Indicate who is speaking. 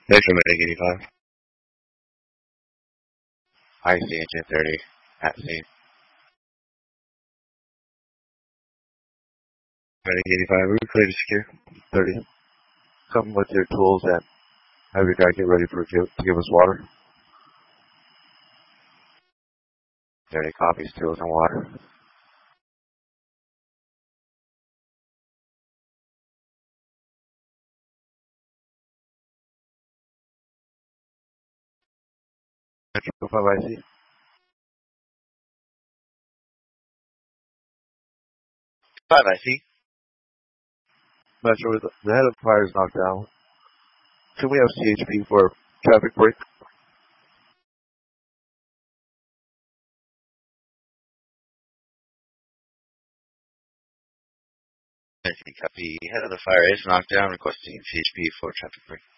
Speaker 1: Thanks for Medic 85. IC Engine 30 at scene. Medic 85, we clear to secure. 30. Come with your tools and have your guy get ready to give us water. 30 copies, tools and water. Metro 5 IC. 5 IC. Metro, the head of fire is knocked down. Can we have CHP for traffic break? IC copy. Head of the fire is knocked down, requesting CHP for traffic break.